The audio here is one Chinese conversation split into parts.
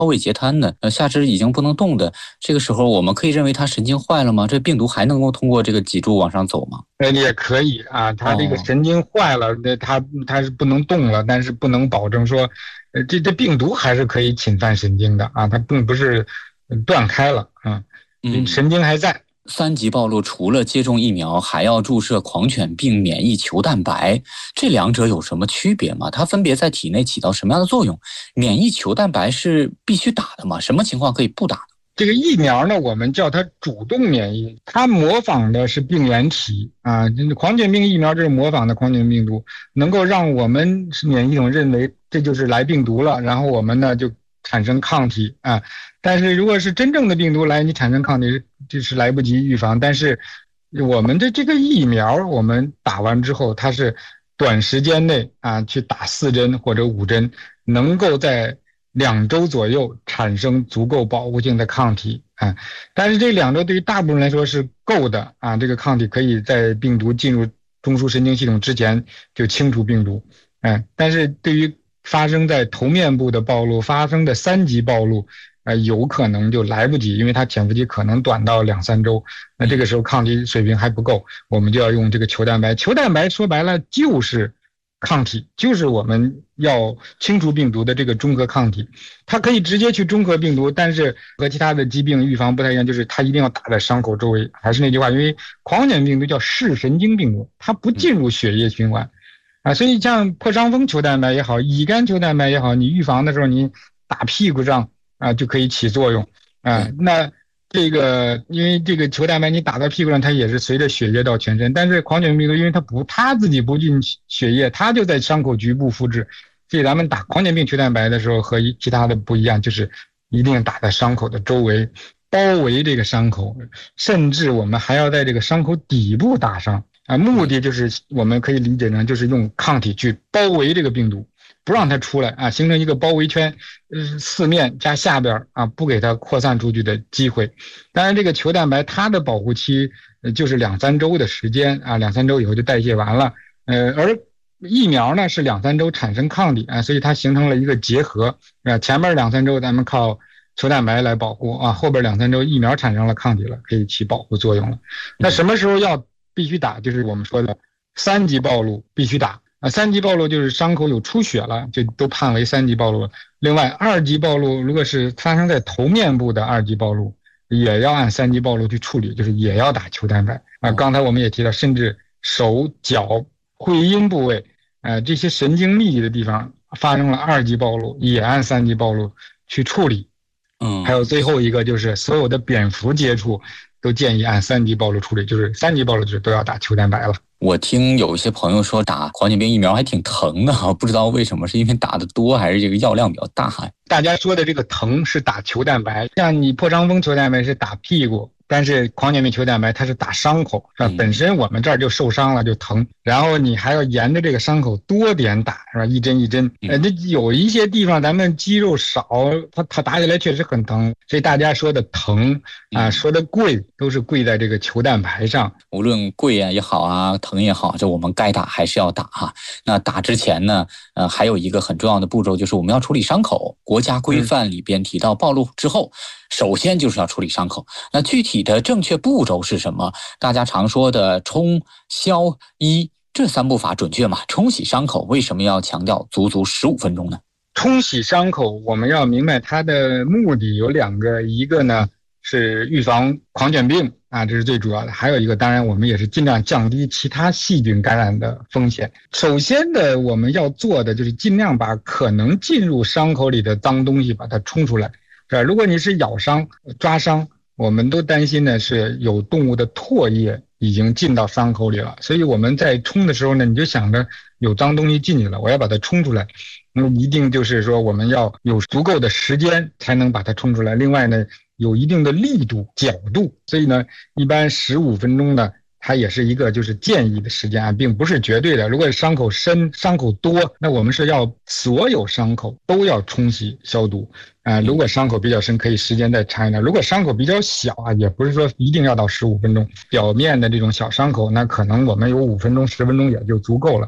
胃截瘫的，下肢已经不能动的，这个时候我们可以认为他神经坏了吗？这病毒还能够通过这个脊柱往上走吗？ 也可以啊，他这个神经坏了，他是不能动了，但是不能保证说，这病毒还是可以侵犯神经的啊，它并不是断开了啊，神经还在。 3级暴露除了接种疫苗，还要注射狂犬病免疫球蛋白，这两者有什么区别吗？它分别在体内起到什么样的作用？免疫球蛋白是必须打的吗？什么情况可以不打？ 这个疫苗呢，我们叫它主动免疫，它模仿的是病原体啊。狂犬病疫苗这是模仿的狂犬病毒，能够让我们免疫系统认为这就是来病毒了，然后我们呢就产生抗体啊。但是如果是真正的病毒来，你产生抗体就是来不及预防。但是我们的这个疫苗，我们打完之后，它是短时间内啊去打4针或者5针，能够在2周左右产生足够保护性的抗体啊。但是这2周对于大部分人来说是够的啊，这个抗体可以在病毒进入中枢神经系统之前就清除病毒。但是对于发生在头面部的暴露，发生的3级暴露，有可能就来不及，因为它潜伏期可能短到2-3周，那这个时候抗体水平还不够，我们就要用这个球蛋白。球蛋白说白了就是抗体，就是我们要清除病毒的这个中和抗体，它可以直接去中和病毒，但是和其他的疾病预防不太一样，就是它一定要打在伤口周围。还是那句话，因为狂犬病毒叫视神经病毒，它不进入血液循环啊，所以像破伤风球蛋白也好，乙肝球蛋白也好，你预防的时候你打屁股上啊就可以起作用啊。那这个因为这个球蛋白你打到屁股上，它也是随着血液到全身，但是狂犬病毒因为它自己不进血液，它就在伤口局部复制，所以咱们打狂犬病球蛋白的时候和其他的不一样，就是一定打在伤口的周围，包围这个伤口，甚至我们还要在这个伤口底部打上啊，目的就是我们可以理解成就是用抗体去包围这个病毒，不让它出来啊，形成一个包围圈，四面加下边啊，不给它扩散出去的机会。当然，这个球蛋白它的保护期就是2-3周的时间啊，2-3周以后就代谢完了。而疫苗呢是2-3周产生抗体啊，所以它形成了一个结合啊，前面2-3周咱们靠球蛋白来保护啊，后边2-3周疫苗产生了抗体了，可以起保护作用了。那什么时候要必须打？就是我们说的3级暴露必须打啊。3级暴露就是伤口有出血了，就都判为3级暴露了。另外2级暴露如果是发生在头面部的2级暴露，也要按3级暴露去处理，就是也要打球蛋白啊。刚才我们也提到，甚至手脚会阴部位这些神经密集的地方发生了2级暴露，也按3级暴露去处理。还有最后一个就是所有的蝙蝠接触都建议按3级暴露处理，就是3级暴露都要打球蛋白了。 我听有一些朋友说打狂犬病疫苗还挺疼的，不知道为什么，是因为打的多还是这个药量比较大？ 大家说的这个疼是打球蛋白，像你破伤风球蛋白是打屁股，但是狂犬病球蛋白它是打伤口，是吧？本身我们这儿就受伤了就疼，然后你还要沿着这个伤口多点打，是吧？一针一针，这有一些地方咱们肌肉少，它打起来确实很疼，所以大家说的疼啊，说的贵都是贵在这个球蛋白上。 无论贵也好啊，疼也好，这我们该打还是要打哈。那打之前呢，还有一个很重要的步骤，就是我们要处理伤口。国家规范里边提到，暴露之后，首先就是要处理伤口。那具体的正确步骤是什么？大家常说的冲、消、医这3步法准确吗？冲洗伤口为什么要强调足足15分钟呢？ 冲洗伤口，我们要明白它的目的有2个，一个呢是预防狂犬病啊，这是最主要的。还有一个，当然我们也是尽量降低其他细菌感染的风险。首先的我们要做的就是尽量把可能进入伤口里的脏东西把它冲出来，是吧？如果你是咬伤、抓伤，我们都担心的是有动物的唾液已经进到伤口里了，所以我们在冲的时候呢，你就想着有脏东西进去了，我要把它冲出来。那么一定就是说我们要有足够的时间才能把它冲出来。另外呢，有一定的力度、角度，所以呢，一般15分钟呢，它也是一个就是建议的时间啊，并不是绝对的。如果伤口深、伤口多，那我们是要所有伤口都要冲洗消毒啊。如果伤口比较深，可以时间再长一点；如果伤口比较小啊，也不是说一定要到15分钟。表面的这种小伤口，那可能我们有5分钟、10分钟也就足够了。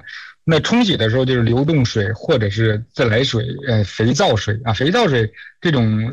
那冲洗的时候就是流动水或者是自来水，肥皂水啊，肥皂水这种